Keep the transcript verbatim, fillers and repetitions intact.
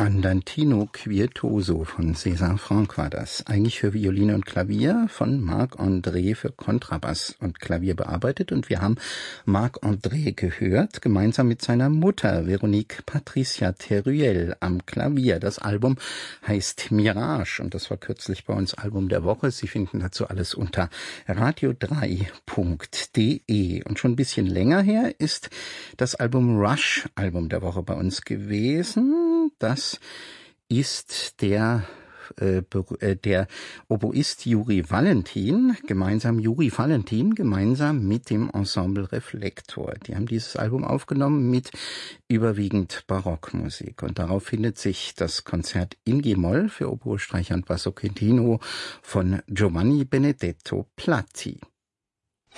Andantino Quirtuoso von César Franck war das. Eigentlich für Violine und Klavier, von Marc-André für Kontrabass und Klavier bearbeitet. Und wir haben Marc-André gehört, gemeinsam mit seiner Mutter, Veronique Patricia Teruel, am Klavier. Das Album heißt Mirage und das war kürzlich bei uns Album der Woche. Sie finden dazu alles unter radio drei punkt de. Und schon ein bisschen länger her ist das Album Rush, Album der Woche bei uns gewesen. Das ist der äh, der Oboist Juri Valentin, gemeinsam Juri Valentin, gemeinsam mit dem Ensemble Reflektor. Die haben dieses Album aufgenommen mit überwiegend Barockmusik. Und darauf findet sich das Konzert in G-Moll für Oboe, Streicher und Basso Continuo von Giovanni Benedetto Platti.